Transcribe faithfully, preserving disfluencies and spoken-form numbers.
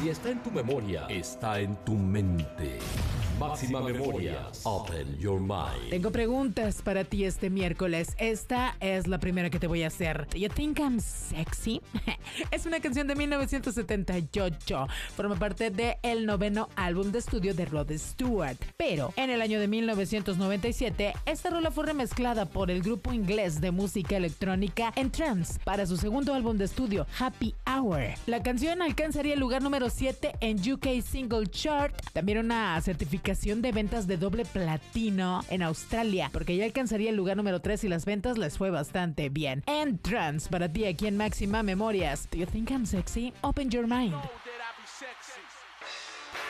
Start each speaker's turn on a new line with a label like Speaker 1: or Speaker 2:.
Speaker 1: Si está en tu memoria, está en tu mente. Máxima Memorias. Open your mind.
Speaker 2: Tengo preguntas para ti este miércoles. Esta es la primera que te voy a hacer. Do you think I'm sexy? Es una canción de mil novecientos setenta y ocho. Forma parte del noveno álbum de estudio de Rod Stewart. Pero en el año de mil novecientos noventa y siete, esta rola fue remezclada por el grupo inglés de música electrónica Entrance para su segundo álbum de estudio, Happy Hour. La canción alcanzaría el lugar número siete en U K Single Chart. También una certificación de ventas de doble platino en Australia, porque ya alcanzaría el lugar número tres y las ventas les fue bastante bien. Entrance para ti aquí en Máxima Memorias. Do you think I'm sexy? Open your mind.